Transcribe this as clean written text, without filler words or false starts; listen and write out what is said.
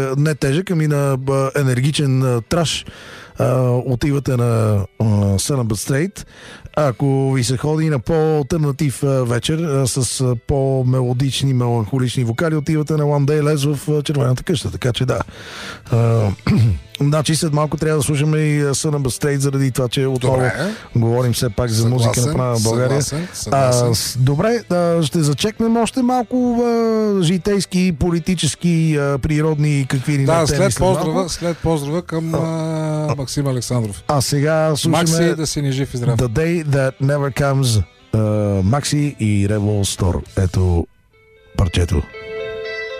не тежък, ами на енергичен траш отивате на Sun But Straight. Ако ви се ходи на по-алтернатив вечер с по-мелодични, меланхолични вокали, отивате на One Day Less в Червената къща. Така че да. Значи след малко трябва да слушаме и Sun But Straight, заради това, че отново говорим все пак за музика направена в България. Добре, ще зачекнем още малко житейски, политически, природни какви ни теми. След поздрава към Максим Александров. А сега слушаме Макси, да си ни жив и здрав. The Day That Never Comes, Макси и Rebel Store. Ето парчето.